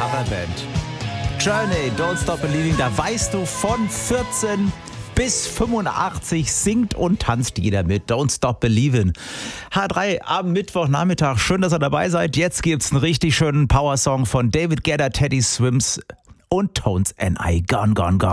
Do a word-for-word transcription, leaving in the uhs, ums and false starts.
Coverband. Journey, Don't Stop Believing, da weißt du, von vierzehn bis fünfundachtzig singt und tanzt jeder mit. Don't Stop Believing. H drei am Mittwochnachmittag. Schön, dass ihr dabei seid. Jetzt gibt's einen richtig schönen Powersong von David Guetta, Teddy Swims und Tones and I. Gone, gone, gone.